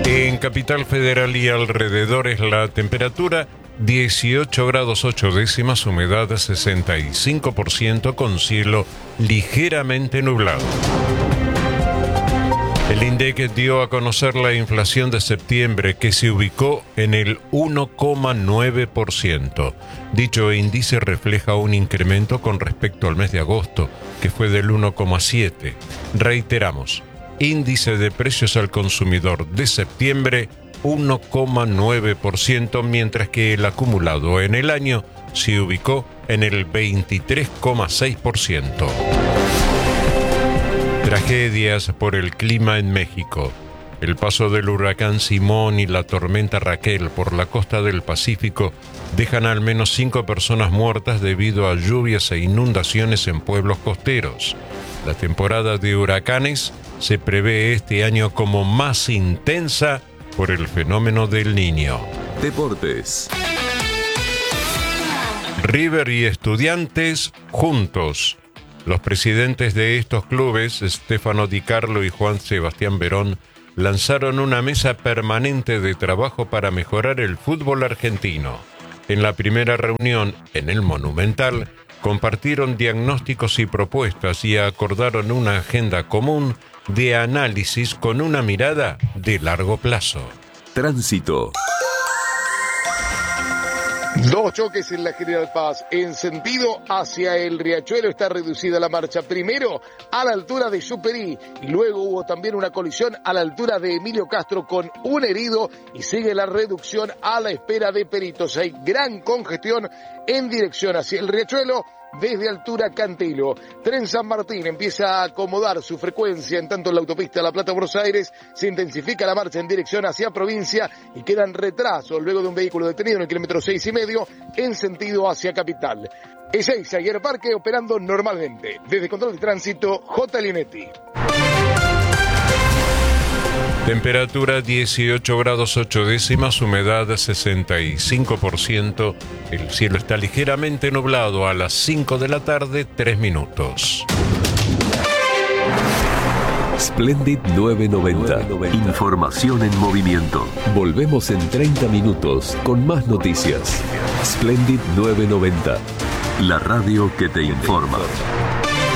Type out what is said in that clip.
En Capital Federal y alrededores la temperatura 18 grados 8 décimas, humedad 65% con cielo ligeramente nublado. El INDEC dio a conocer la inflación de septiembre, que se ubicó en el 1,9%. Dicho índice refleja un incremento con respecto al mes de agosto, que fue del 1,7%. Reiteramos, índice de precios al consumidor de septiembre 1,9%, mientras que el acumulado en el año se ubicó en el 23,6%. Tragedias por el clima en México. El paso del huracán Simón y la tormenta Raquel por la costa del Pacífico dejan al menos 5 personas muertas debido a lluvias e inundaciones en pueblos costeros. La temporada de huracanes se prevé este año como más intensa por el fenómeno del Niño. Deportes. River y Estudiantes juntos. Los presidentes de estos clubes, Stefano Di Carlo y Juan Sebastián Verón, lanzaron una mesa permanente de trabajo para mejorar el fútbol argentino. En la primera reunión, en el Monumental, compartieron diagnósticos y propuestas y acordaron una agenda común de análisis con una mirada de largo plazo. Tránsito. Dos choques en la General Paz. En sentido hacia el Riachuelo está reducida la marcha. Primero a la altura de Superí y luego hubo también una colisión a la altura de Emilio Castro con un herido y sigue la reducción a la espera de peritos. Hay gran congestión en dirección hacia el Riachuelo desde altura Cantilo. Tren San Martín empieza a acomodar su frecuencia, en tanto en la autopista La Plata-Buenos Aires se intensifica la marcha en dirección hacia provincia y quedan retrasos luego de un vehículo detenido en el kilómetro 6,5 en sentido hacia capital. Ezeiza y Aeroparque operando normalmente. Desde Control de Tránsito, J. Linetti. Temperatura 18 grados 8 décimas, humedad 65%. El cielo está ligeramente nublado a las 5 de la tarde, 3 minutos. Splendid 990. Información en movimiento. Volvemos en 30 minutos con más noticias. Splendid 990. La radio que te informa.